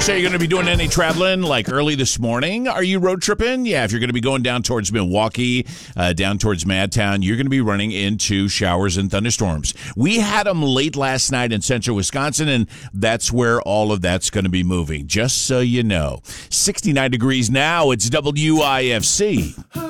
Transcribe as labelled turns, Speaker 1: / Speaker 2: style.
Speaker 1: So you're going to be doing any traveling like early this morning? Are you road tripping? Yeah, if you're going to be going down towards Milwaukee, down towards Madtown, you're going to be running into showers and thunderstorms. We had them late last night in central Wisconsin, and that's where all of that's going to be moving, just so you know. 69 degrees now. It's WIFC.